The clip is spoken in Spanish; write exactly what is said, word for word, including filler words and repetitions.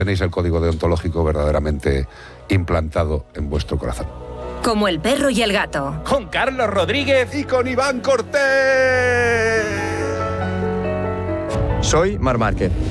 Tenéis el código deontológico verdaderamente implantado en vuestro corazón. Como el perro y el gato. Con Carlos Rodríguez y con Iván Cortés. Soy Marc Márquez.